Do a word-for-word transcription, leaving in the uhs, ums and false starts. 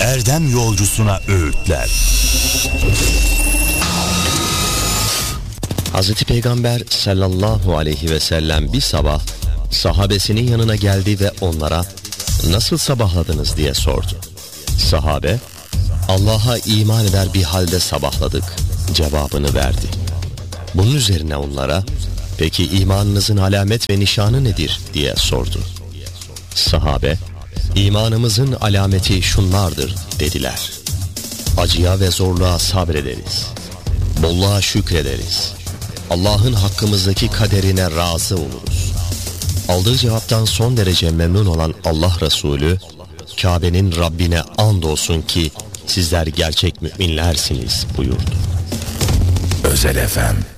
erdem yolcusuna öğütler. Hazreti Peygamber sallallahu aleyhi ve sellem bir sabah sahabesinin yanına geldi ve onlara "Nasıl sabahladınız?" diye sordu. Sahabe, "Allah'a iman eder bir halde sabahladık" cevabını verdi. Bunun üzerine onlara, "Peki imanınızın alamet ve nişanı nedir?" diye sordu. Sahabe, "İmanımızın alameti şunlardır" dediler. Acıya ve zorluğa sabrederiz, bolluğa şükrederiz, Allah'ın hakkımızdaki kaderine razı oluruz. Aldığı cevaptan son derece memnun olan Allah Resulü, Kabe'nin Rabbine andolsun ki sizler gerçek müminlersiniz buyurdu. Özel Efem